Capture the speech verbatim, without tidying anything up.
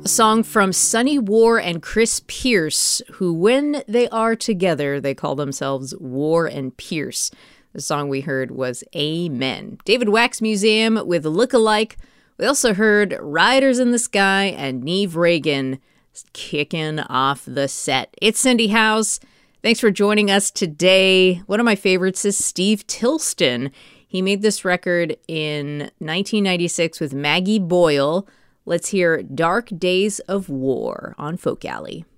A song from Sunny War and Chris Pierce, who, when they are together, they call themselves War and Pierce. The song we heard was Amen. David Wax Museum with Look-alike. We also heard Riders in the Sky and Neve Reagan kicking off the set. It's Cindy House. Thanks for joining us today. One of my favorites is Steve Tilston. He made this record in nineteen ninety-six with Maggie Boyle. Let's hear Dark Days of War on Folk Alley.